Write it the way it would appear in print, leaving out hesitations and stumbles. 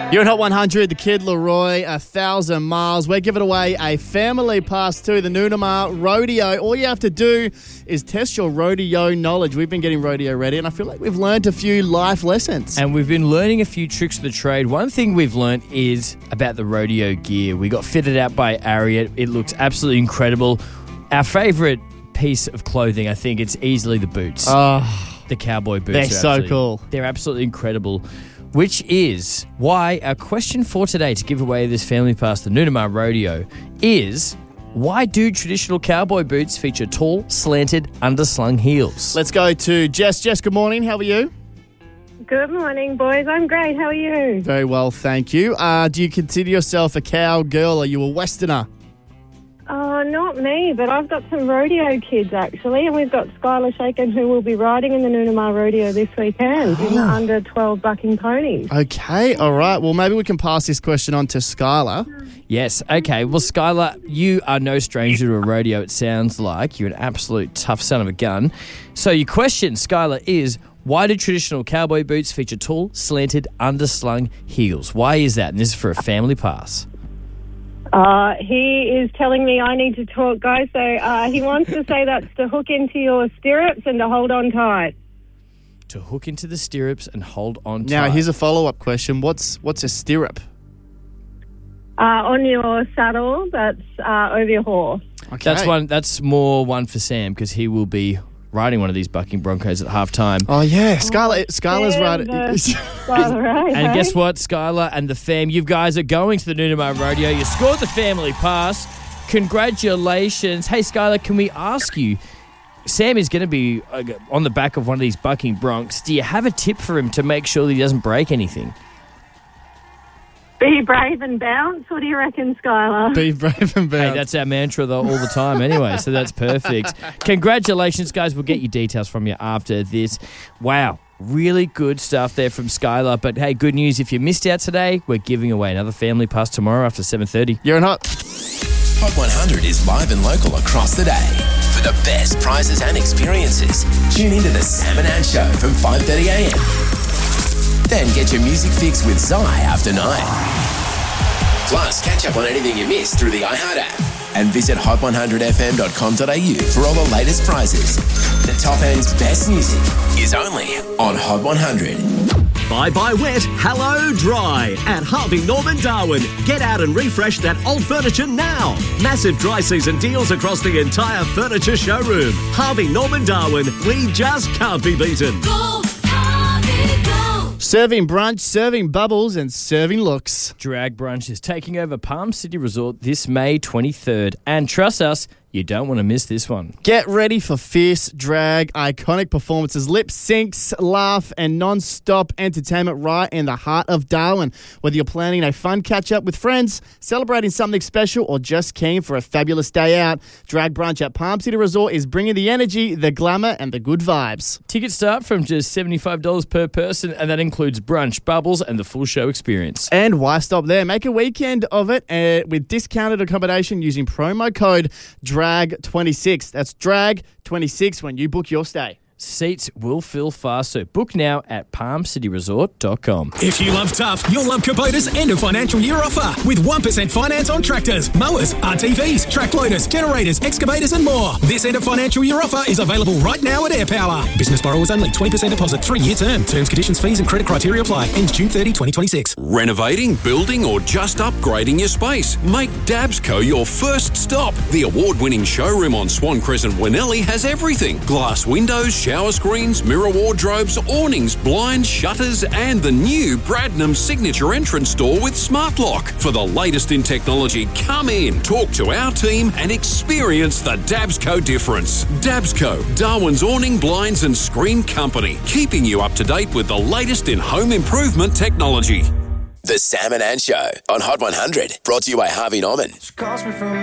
You're at Hot 100, the Kid Leroy, 1,000 miles. We're giving away a family pass to the Noonamar Rodeo. All you have to do is test your rodeo knowledge. We've been getting rodeo ready, and I feel like we've learned a few life lessons. And we've been learning a few tricks of the trade. One thing we've learned is about the rodeo gear. We got fitted out by Ariat. It looks absolutely incredible. Our favourite piece of clothing, I think, it's easily the boots. The cowboy boots. They're so cool. They're absolutely incredible. Which is why our question for today to give away this family pass to Noonamar Rodeo is, why do traditional cowboy boots feature tall, slanted, underslung heels? Let's go to Jess. Jess, good morning. How are you? Good morning, boys. I'm great. How are you? Very well, thank you. Do you consider yourself a cowgirl? Are you a Westerner? Not me, but I've got some rodeo kids, actually, and we've got Skylar Shaken, who will be riding in the Noonamar Rodeo this weekend in the under 12 bucking ponies. Okay, all right. Well, maybe we can pass this question on to Skylar. Yes, okay. Well, Skylar, you are no stranger to a rodeo, it sounds like. You're an absolute tough son of a gun. So your question, Skylar, is, why do traditional cowboy boots feature tall, slanted, underslung heels? Why is that? And this is for a family pass. He is telling me I need to talk, guys. So he wants to say that's to hook into your stirrups and to hold on tight. To hook into the stirrups and hold on tight. Now, here's a follow-up question. What's a stirrup? On your saddle, that's over your horse. Okay. That's more one for Sam, because he will be riding one of these bucking broncos at halftime. Oh, yeah. Skylar's riding. Skylar, right? And guess what, Skylar and the fam, you guys are going to the Noonamar Rodeo. You scored the family pass. Congratulations. Hey, Skylar, can we ask you, Sam is going to be on the back of one of these bucking broncs. Do you have a tip for him to make sure that he doesn't break anything? Be brave and bounce. What do you reckon, Skylar? Be brave and bounce. Hey, that's our mantra though all the time anyway, so that's perfect. Congratulations, guys. We'll get your details from you after this. Wow, really good stuff there from Skylar. But hey, good news, if you missed out today, we're giving away another family pass tomorrow after 7:30. You're in Hot. Hot 100 is live and local across the day. For the best prizes and experiences, tune into the Sam and Ann Show from 5:30 a.m. Then get your music fix with Zai after 9. Plus, catch up on anything you missed through the iHeart app. And visit hot100fm.com.au for all the latest prizes. The top end's best music is only on Hot 100. Bye-bye wet, hello dry. At Harvey Norman Darwin. Get out and refresh that old furniture now. Massive dry season deals across the entire furniture showroom. Harvey Norman Darwin, we just can't be beaten. Go, Harvey, go. Serving brunch, serving bubbles, and serving looks. Drag Brunch is taking over Palm City Resort this May 23rd. And trust us, you don't want to miss this one. Get ready for fierce drag, iconic performances, lip syncs, laugh, and non-stop entertainment right in the heart of Darwin. Whether you're planning a fun catch-up with friends, celebrating something special, or just keen for a fabulous day out, Drag Brunch at Palm City Resort is bringing the energy, the glamour, and the good vibes. Tickets start from just $75 per person, and that includes brunch, bubbles, and the full show experience. And why stop there? Make a weekend of it with discounted accommodation using promo code DRAG26. That's DRAG26 when you book your stay. Seats will fill fast, so book now at palmcityresort.com. If you love tough, you'll love Kubota's end of financial year offer with 1% finance on tractors, mowers, RTVs, track loaders, generators, excavators and more. This end of financial year offer is available right now at AirPower. Business borrowers only, 20% deposit, 3-year term. Terms, conditions, fees and credit criteria apply. Ends June 30, 2026. Renovating, building or just upgrading your space? Make Dabsco your first stop. The award-winning showroom on Swan Crescent, Winnelli has everything. Glass windows, shower screens, mirror wardrobes, awnings, blinds, shutters, and the new Bradnam signature entrance door with Smart Lock. For the latest in technology, come in, talk to our team, and experience the Dabsco difference. Dabsco, Darwin's awning, blinds, and screen company, keeping you up to date with the latest in home improvement technology. The Sam and Ann Show on Hot 100, brought to you by Harvey Norman.